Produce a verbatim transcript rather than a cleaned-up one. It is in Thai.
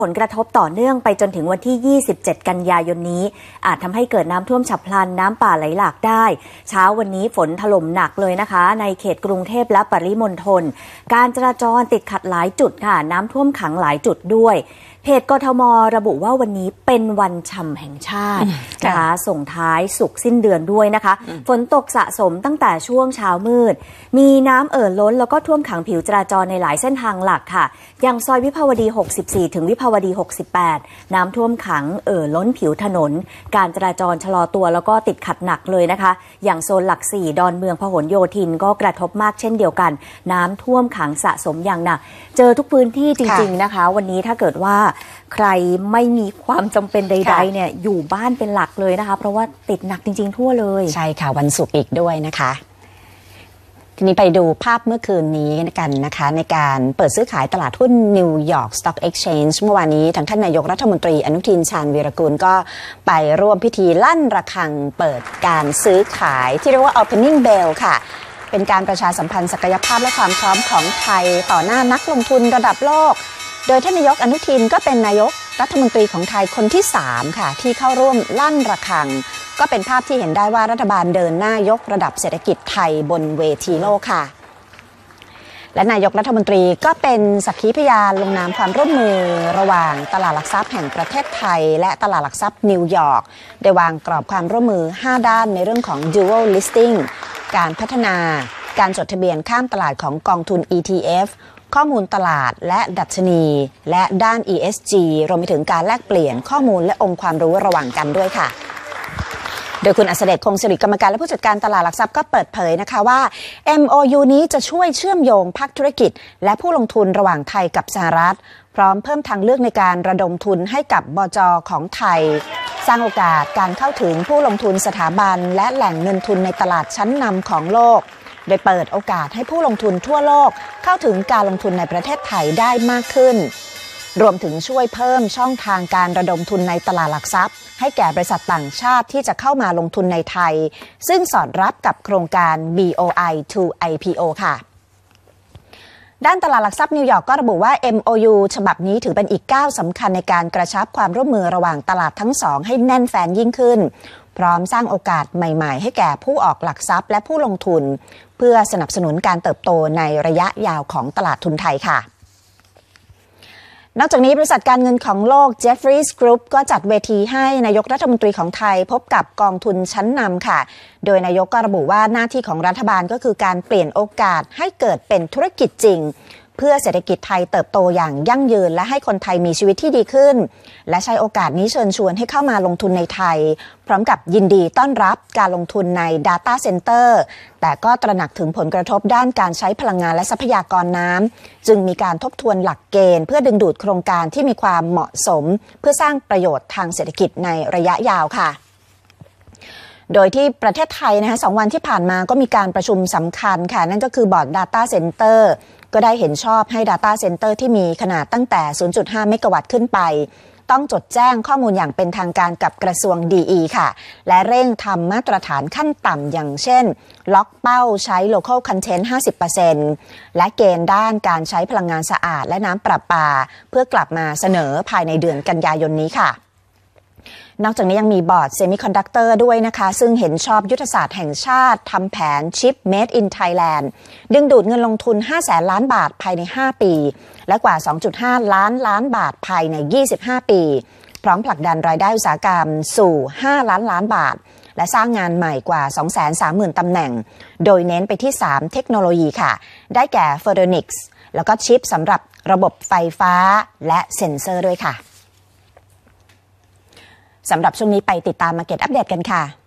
ผลกระทบต่อเนื่องไปจนถึงวันที่ยี่สิบเจ็ดกันยายนนี้อาจทำให้เกิดน้ำท่วมฉับพลันน้ำป่าไหลหลากได้เช้าวันนี้ฝนถล่มหนักเลยนะคะในเขตกรุงเทพและปริมณฑลการจราจรติดขัดหลายจุดค่ะน้ำท่วมขังหลายจุดด้วยเพจกทม.ระบุว่าวันนี้เป็นวันฉ่ำแห่งชาตินะคะส่งท้ายสุกสิ้นเดือนด้วยนะคะฝนตกสะสมตั้งแต่ช่วงเช้ามืดมีน้ำเอ่อล้นแล้วก็ท่วมขังผิวจราจรในหลายเส้นทางหลักค่ะอย่างซอยวิภาวดีหกสิบสี่ถึงวิภาวดีหกสิบแปดน้ำท่วมขังเอ่อล้นผิวถนนการจราจรชะลอตัวแล้วก็ติดขัดหนักเลยนะคะอย่างโซนหลักสี่ดอนเมืองพหลโยธินก็กระทบมากเช่นเดียวกันน้ำท่วมขังสะสมอย่างหนักเจอทุกพื้นที่จริงๆนะคะวันนี้ถ้าเกิดว่าใครไม่มีความจำเป็นใดๆเนี่ยอยู่บ้านเป็นหลักเลยนะคะเพราะว่าติดหนักจริงๆทั่วเลยใช่ค่ะวันศุกร์อีกด้วยนะคะทีนี้ไปดูภาพเมื่อคืนนี้กันนะคะในการเปิดซื้อขายตลาดหุ้นนิวยอร์กสต็อกเอ็กซ์เชนจ์เมื่อวานนี้ทางท่านนายกรัฐมนตรีอนุทินชาญวีรกูลก็ไปร่วมพิธีลั่นระฆังเปิดการซื้อขายที่เรียกว่า Opening Bell ค่ะเป็นการประชาสัมพันธ์ศักยภาพและความพร้อมของไทยต่อหน้านักลงทุนระดับโลกโดยท่านนายกอนุทินก็เป็นนายกรัฐมนตรีของไทยคนที่สามค่ะที่เข้าร่วมลั่นระฆังก็เป็นภาพที่เห็นได้ว่ารัฐบาลเดินหน้ายกระดับเศรษฐกิจไทยบนเวทีโลกค่ะและนายกรัฐมนตรีก็เป็นสักขีพยานลงนามความร่วมมือระหว่างตลาดหลักทรัพย์แห่งประเทศไทยและตลาดหลักทรัพย์นิวยอร์กได้วางกรอบความร่วมมือห้าด้านในเรื่องของ Dual Listing การพัฒนาการจดทะเบียนข้ามตลาดของกองทุน อี ที เอฟข้อมูลตลาดและดัชนีและด้าน อี เอส จี รวมไปถึงการแลกเปลี่ยนข้อมูลและองค์ความรู้ระหว่างกันด้วยค่ะโดยคุณอัศเดชคงสิริกรรมการและผู้จัดการตลาดหลักทรัพย์ก็เปิดเผยนะคะว่า เอ็ม โอ ยู นี้จะช่วยเชื่อมโยงภาคธุรกิจและผู้ลงทุนระหว่างไทยกับสหรัฐพร้อมเพิ่มทางเลือกในการระดมทุนให้กับบจ.ของไทยสร้างโอกาสการเข้าถึงผู้ลงทุนสถาบันและแหล่งเงินทุนในตลาดชั้นนำของโลกโดยเปิดโอกาสให้ผู้ลงทุนทั่วโลกเข้าถึงการลงทุนในประเทศไทยได้มากขึ้นรวมถึงช่วยเพิ่มช่องทางการระดมทุนในตลาดหลักทรัพย์ให้แก่บริษัทต่างชาติที่จะเข้ามาลงทุนในไทยซึ่งสอดรับกับโครงการ บี โอ ไอ ทู ไอ พี โอ ค่ะด้านตลาดหลักทรัพย์นิวยอร์กก็ระบุว่า เอ็ม โอ ยู ฉบับนี้ถือเป็นอีกก้าวสำคัญในการกระชับความร่วมมือระหว่างตลาดทั้งสองให้แน่นแฟ้นยิ่งขึ้นพร้อมสร้างโอกาสใหม่ๆให้แก่ผู้ออกหลักทรัพย์และผู้ลงทุนเพื่อสนับสนุนการเติบโตในระยะยาวของตลาดทุนไทยค่ะนอกจากนี้บริษัทการเงินของโลก Jefferies Group ก็จัดเวทีให้นายกรัฐมนตรีของไทยพบกับกองทุนชั้นนำค่ะโดยนายกก็ระบุว่าหน้าที่ของรัฐบาลก็คือการเปลี่ยนโอกาสให้เกิดเป็นธุรกิจจริงเพื่อเศรษฐกิจไทยเติบโตอย่างยั่งยืนและให้คนไทยมีชีวิตที่ดีขึ้นและใช้โอกาสนี้เชิญชวนให้เข้ามาลงทุนในไทยพร้อมกับยินดีต้อนรับการลงทุนใน Data Center แต่ก็ตระหนักถึงผลกระทบด้านการใช้พลังงานและทรัพยากรน้ำจึงมีการทบทวนหลักเกณฑ์เพื่อดึงดูดโครงการที่มีความเหมาะสมเพื่อสร้างประโยชน์ทางเศรษฐกิจในระยะยาวค่ะโดยที่ประเทศไทยนะคะสองวันที่ผ่านมาก็มีการประชุมสำคัญค่ะนั่นก็คือบอร์ด Data Center ก็ได้เห็นชอบให้ Data Center ที่มีขนาดตั้งแต่ ศูนย์จุดห้า เมกะวัตต์ขึ้นไปต้องจดแจ้งข้อมูลอย่างเป็นทางการกับกระทรวง ดี อี ค่ะและเร่งทำมาตรฐานขั้นต่ำอย่างเช่นล็อกเป้าใช้ Local Content ห้าสิบเปอร์เซ็นต์ และเกณฑ์ด้านการใช้พลังงานสะอาดและน้ำประปาเพื่อกลับมาเสนอภายในเดือนกันยายนนี้ค่ะนอกจากนี้ยังมีบอร์ดเซมิคอนดักเตอร์ด้วยนะคะซึ่งเห็นชอบยุทธศาสตร์แห่งชาติทำแผนชิป Made in Thailand ดึงดูดเงินลงทุนห้าแสนล้านบาทภายในห้าปีและกว่า สองจุดห้า ล้านล้านบาทภายในยี่สิบห้าปีพร้อมผลักดันรายได้อุตสาหกรรมสู่ห้าล้านล้านบาทและสร้างงานใหม่กว่า สองแสนสามหมื่น ตำแหน่งโดยเน้นไปที่สามเทคโนโลยีค่ะได้แก่ Photonics แล้วก็ชิปสำหรับระบบไฟฟ้าและเซ็นเซอร์ด้วยค่ะสำหรับช่วงนี้ไปติดตาม Market Update กันค่ะ